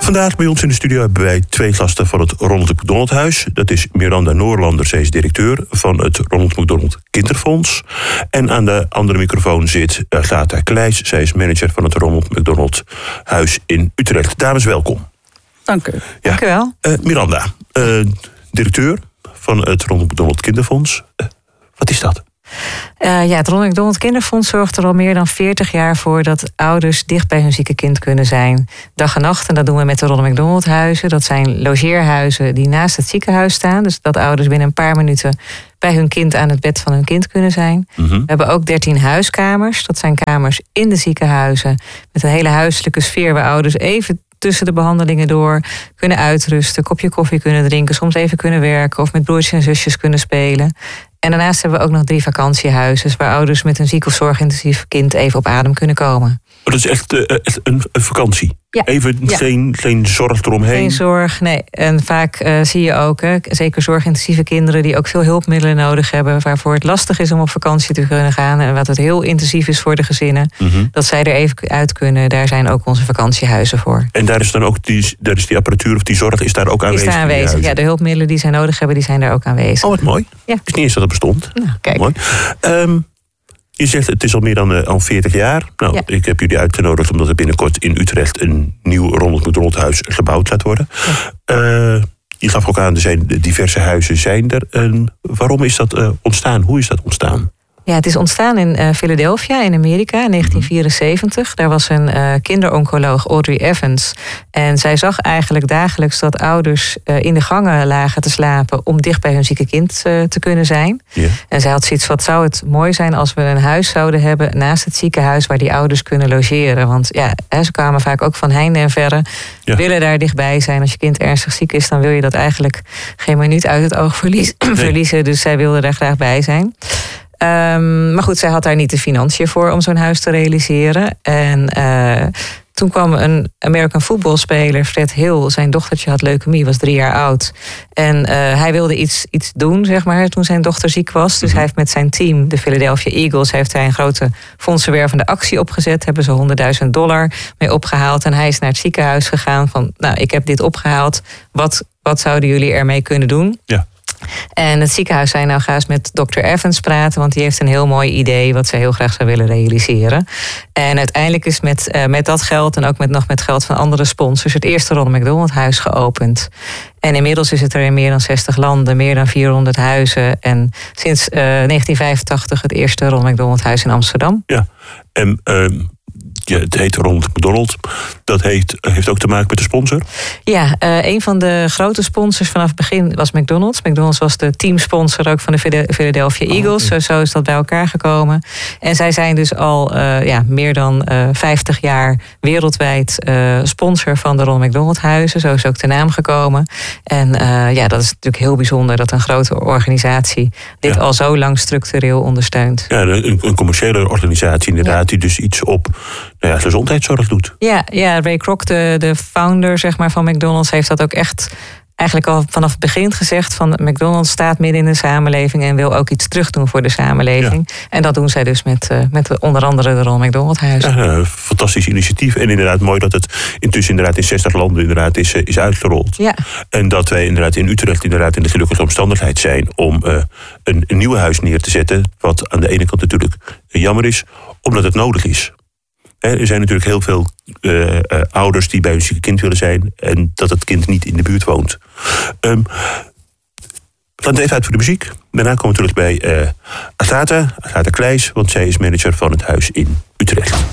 Vandaag bij ons in de studio hebben wij 2 gasten van het Ronald McDonald Huis. Dat is Miranda Noorlander, zij is directeur van het Ronald McDonald Kinderfonds. En aan de andere microfoon zit Agatha Kleijs. Zij is manager van het Ronald McDonald Huis in Utrecht. Dames, welkom. Dank u. Ja. Dank u wel. Miranda, directeur van het Ronald McDonald Kinderfonds. Wat is dat? Het Ronald McDonald Kinderfonds zorgt er al meer dan 40 jaar voor dat ouders dicht bij hun zieke kind kunnen zijn. Dag en nacht. En dat doen we met de Ronald McDonald Huizen. Dat zijn logeerhuizen die naast het ziekenhuis staan. Dus dat ouders binnen een paar minuten bij hun kind aan het bed van hun kind kunnen zijn. Mm-hmm. We hebben ook 13 huiskamers. Dat zijn kamers in de ziekenhuizen met een hele huiselijke sfeer waar ouders even tussen de behandelingen door kunnen uitrusten, kopje koffie kunnen drinken, soms even kunnen werken of met broertjes en zusjes kunnen spelen. En daarnaast hebben we ook nog 3 vakantiehuizen waar ouders met een ziek of zorgintensief kind even op adem kunnen komen. Dat is echt een vakantie? Ja. Even geen zorg eromheen? Geen zorg, nee. En vaak zie je ook, zeker zorgintensieve kinderen die ook veel hulpmiddelen nodig hebben, waarvoor het lastig is om op vakantie te kunnen gaan en wat het heel intensief is voor de gezinnen, dat zij er even uit kunnen. Daar zijn ook onze vakantiehuizen voor. En daar is dan ook die apparatuur of die zorg is daar ook aanwezig? Die is daar aanwezig, ja. De hulpmiddelen die zij nodig hebben, die zijn daar ook aanwezig. Oh, wat mooi. Ja. Ik wist niet eens dat het bestond. Nou, kijk. Mooi. Je zegt het is al meer dan 40 jaar. Nou, Ja. Ik heb jullie uitgenodigd omdat er binnenkort in Utrecht een nieuw Ronald McDonald Huis gebouwd gaat worden. Ja. Je gaf ook aan, er zijn diverse huizen zijn er. Waarom is dat ontstaan? Hoe is dat ontstaan? Ja, het is ontstaan in Philadelphia in Amerika in 1974. Daar was een kinderoncoloog, Audrey Evans. En zij zag eigenlijk dagelijks dat ouders in de gangen lagen te slapen om dicht bij hun zieke kind te kunnen zijn. Ja. En zij had zoiets, wat zou het mooi zijn als we een huis zouden hebben naast het ziekenhuis waar die ouders kunnen logeren. Want ja, ze kwamen vaak ook van heinde en verre, willen daar dichtbij zijn. Als je kind ernstig ziek is, dan wil je dat eigenlijk geen minuut uit het oog verliezen. Dus zij wilde daar graag bij zijn. Maar goed, zij had daar niet de financiën voor om zo'n huis te realiseren. En toen kwam een American voetbalspeler, Fred Hill. Zijn dochtertje had leukemie, was 3 jaar oud. En hij wilde iets doen, zeg maar, toen zijn dochter ziek was. Dus hij heeft met zijn team, de Philadelphia Eagles, heeft hij een grote fondsenwervende actie opgezet. Hebben ze $100.000 mee opgehaald. En hij is naar het ziekenhuis gegaan van, nou, ik heb dit opgehaald. Wat zouden jullie ermee kunnen doen? Ja. En het ziekenhuis zei, nou ga eens met Dr. Evans praten, want die heeft een heel mooi idee wat ze heel graag zou willen realiseren. En uiteindelijk is met dat geld en ook nog met geld van andere sponsors het eerste Ronald McDonald Huis geopend. En inmiddels is het er in meer dan 60 landen, meer dan 400 huizen. En sinds 1985 het eerste Ronald McDonald Huis in Amsterdam. Ja, en het heet Ronald McDonald. Dat heeft ook te maken met de sponsor? Ja, een van de grote sponsors vanaf het begin was McDonald's. McDonald's was de teamsponsor ook van de Philadelphia Eagles. Okay. Zo is dat bij elkaar gekomen. En zij zijn dus al meer dan 50 jaar wereldwijd sponsor van de Ronald McDonald Huizen. Zo is ook de naam gekomen. En dat is natuurlijk heel bijzonder dat een grote organisatie dit al zo lang structureel ondersteunt. Ja, een commerciële organisatie inderdaad, die dus iets op gezondheidszorg doet. Ja, Ray Kroc, de founder zeg maar, van McDonald's, heeft dat ook echt eigenlijk al vanaf het begin gezegd van McDonald's staat midden in de samenleving en wil ook iets terugdoen voor de samenleving. Ja. En dat doen zij dus met onder andere de Ronald McDonald Huizen. Ja, fantastisch initiatief. En inderdaad mooi dat het intussen inderdaad in 60 landen inderdaad is uitgerold. Ja. En dat wij inderdaad in Utrecht inderdaad in de gelukkige omstandigheid zijn om een nieuw huis neer te zetten. Wat aan de ene kant natuurlijk jammer is, omdat het nodig is. Er zijn natuurlijk heel veel ouders die bij hun zieke kind willen zijn en dat het kind niet in de buurt woont. We gaan het even uit voor de muziek. Daarna komen we terug bij Agatha Kleijs, want zij is manager van het huis in Utrecht.